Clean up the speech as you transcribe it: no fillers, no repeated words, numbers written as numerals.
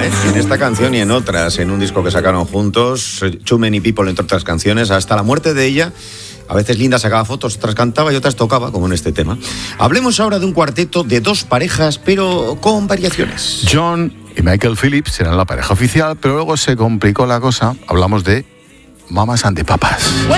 En esta canción y en otras, en un disco que sacaron juntos, Too Many People, entre otras canciones, hasta la muerte de ella. A veces Linda sacaba fotos, otras cantaba y otras tocaba, como en este tema. Hablemos ahora de un cuarteto de dos parejas, pero con variaciones. John y Michael Phillips eran la pareja oficial, pero luego se complicó la cosa. Hablamos de Mamas and the Papas.